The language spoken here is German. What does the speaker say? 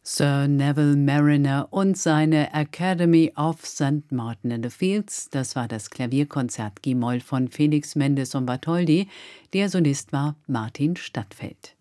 Sir Neville Marriner und seine Academy of St. Martin in the Fields, das war das Klavierkonzert G-Moll von Felix Mendes und Bartholdy. Der Solist war Martin Stadtfeld.